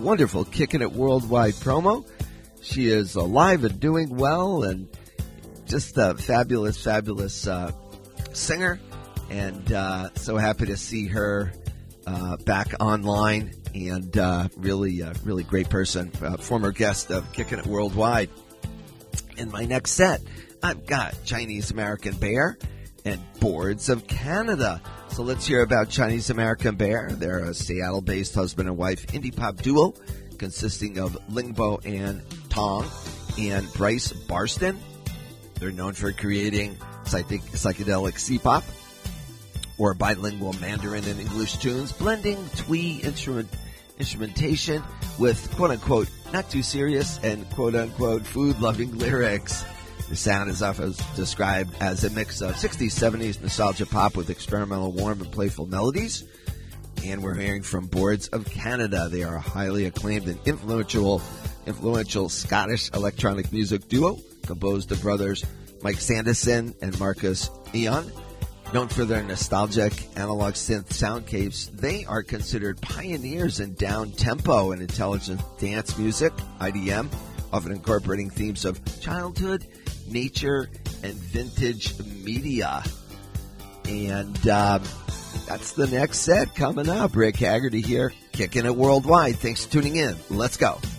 wonderful Kicking It Worldwide promo. She is alive and doing well and just a fabulous singer. And so happy to see her back online and really great person, former guest of Kicking It Worldwide. In my next set, I've got Chinese American Bear and Boards of Canada. So let's hear about Chinese American Bear. They're a Seattle-based husband and wife indie pop duo consisting of Lingbo and Tong and Bryce Barston. They're known for creating psychedelic C-pop or bilingual Mandarin and English tunes, blending twee instrumentation with quote-unquote not too serious and quote-unquote food-loving lyrics. The sound is often described as a mix of 60s, 70s nostalgia pop with experimental, warm, and playful melodies. And we're hearing from Boards of Canada. They are a highly acclaimed and influential Scottish electronic music duo composed of brothers Mike Sanderson and Marcus Eon. Known for their nostalgic analog synth soundcapes, they are considered pioneers in down-tempo and intelligent dance music, IDM, often incorporating themes of childhood, nature, and vintage media. And that's the next set coming up. Rick Haggerty here, Kicking It Worldwide. Thanks for tuning in. Let's go.